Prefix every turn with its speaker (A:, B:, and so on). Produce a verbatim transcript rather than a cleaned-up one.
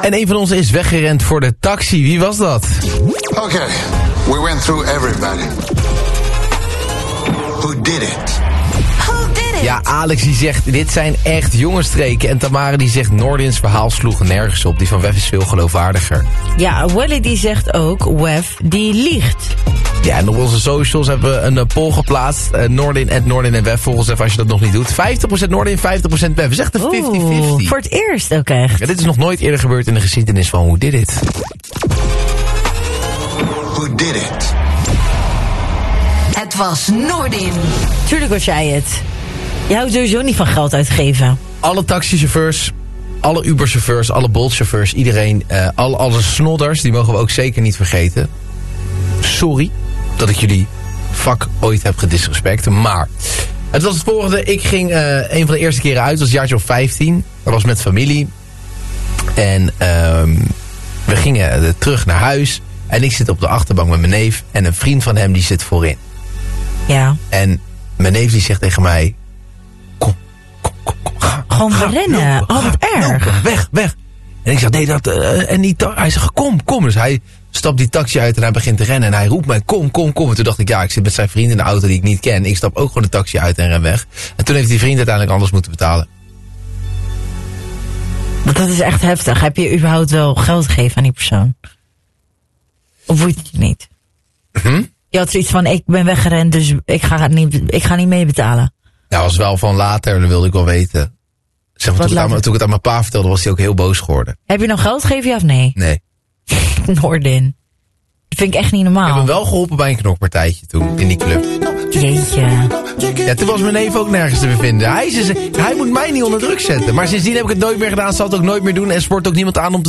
A: En een van ons is weggerend voor de taxi. Wie was dat?
B: Oké, okay, we went through everybody. Who did it?
A: Ja, Alex die zegt, dit zijn echt jongensstreken. En Tamara die zegt, Noordins verhaal sloeg nergens op. Die van Wef is veel geloofwaardiger.
C: Ja, Wally die zegt ook, Wef die liegt.
A: Ja, en op onze socials hebben we een uh, poll geplaatst. Uh, Noordin, at Noordin en Wef, volgens even als je dat nog niet doet. vijftig procent Noordin, vijftig procent Wef. We zeggen de vijftig vijftig.
C: Voor het eerst ook echt.
A: Ja, dit is nog nooit eerder gebeurd in de geschiedenis van Who Did It.
B: Who did it?
D: Het was Noordin.
C: Tuurlijk was jij het. Je houdt sowieso niet van geld uitgeven.
A: Alle taxichauffeurs, alle Uberchauffeurs, alle Boltchauffeurs, iedereen, uh, alle, alle snodders, die mogen we ook zeker niet vergeten. Sorry dat ik jullie vak ooit heb gedisrespect, maar het was het volgende. Ik ging uh, een van de eerste keren uit, dat was een jaartje of vijftien. Dat was met familie. En um, we gingen uh, terug naar huis. En ik zit op de achterbank met mijn neef. En een vriend van hem die zit voorin.
C: Ja.
A: En mijn neef die zegt tegen mij, kom, kom, kom, kom. Ga,
C: Gewoon
A: ga,
C: rennen.
A: lopen,
C: Oh, wat
A: ga,
C: erg.
A: lopen, weg, weg. En ik zeg, nee, dat... Uh, en die hij zegt, kom, kom. Dus hij stapt die taxi uit en hij begint te rennen. En hij roept mij, kom, kom, kom. En toen dacht ik, ja, ik zit met zijn vriend in de auto die ik niet ken. Ik stap ook gewoon de taxi uit en ren weg. En toen heeft die vriend uiteindelijk alles moeten betalen.
C: Want dat is echt heftig. Heb je überhaupt wel geld gegeven aan die persoon? Of moet je niet?
A: Hm?
C: Je had zoiets van, ik ben weggerend, dus ik ga niet, ik ga niet mee betalen.
A: Ja, was wel van later, dat wilde ik wel weten. Zeg maar, toen, ik aan, toen ik het aan mijn pa vertelde, was hij ook heel boos geworden.
C: Heb je nog geld gegeven, ja of nee?
A: Nee.
C: Noordin. Dat vind ik echt niet normaal.
A: Ik heb hem wel geholpen bij een knokpartijtje toen, in die club.
C: Jeetje.
A: Ja, toen was mijn neef ook nergens te bevinden. Hij, is, hij moet mij niet onder druk zetten. Maar sindsdien heb ik het nooit meer gedaan, zal het ook nooit meer doen. En sport ook niemand aan om te